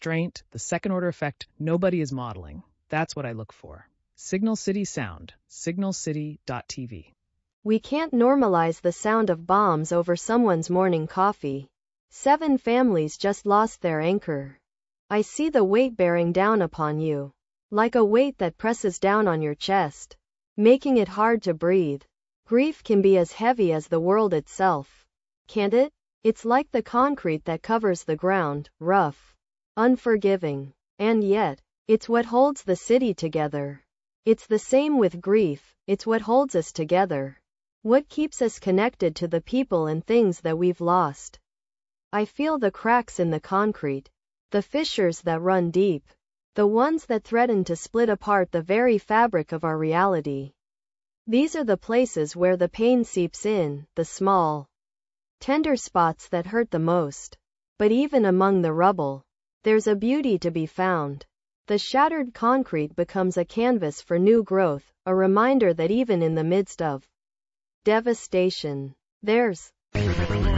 restraint, the second-order effect nobody is modeling. That's what I look for. Signal City Sound, signalcity.tv. We can't normalize the sound of bombs over someone's morning coffee. 7 families just lost their anchor. I see the weight bearing down upon you. Like a weight that presses down on your chest, making it hard to breathe. Grief can be as heavy as the world itself. Can't it? It's like the concrete that covers the ground, rough, unforgiving. And yet, it's what holds the city together. It's the same with grief, it's what holds us together. What keeps us connected to the people and things that we've lost. I feel the cracks in the concrete, the fissures that run deep, the ones that threaten to split apart the very fabric of our reality. These are the places where the pain seeps in, the small, tender spots that hurt the most. But even among the rubble, there's a beauty to be found. The shattered concrete becomes a canvas for new growth, a reminder that even in the midst of devastation, there's